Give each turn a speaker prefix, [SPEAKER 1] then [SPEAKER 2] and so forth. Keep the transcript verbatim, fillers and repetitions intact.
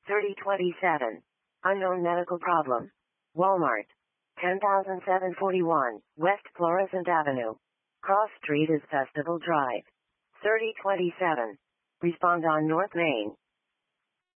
[SPEAKER 1] thirty twenty-seven. Unknown medical problem. Walmart. ten thousand seven hundred forty-one, West Florissant Avenue. Cross Street is Festival Drive. thirty twenty-seven. Respond on North Main.